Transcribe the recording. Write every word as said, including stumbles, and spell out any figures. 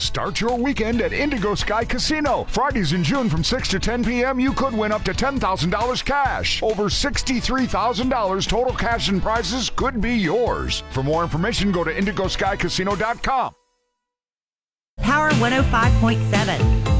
Start your weekend at Indigo Sky Casino. Fridays in June from six to ten p.m. you could win up to ten thousand dollars cash. Over sixty-three thousand dollars total cash and prizes could be yours. For more information, go to indigo sky casino dot com. Power one oh five point seven.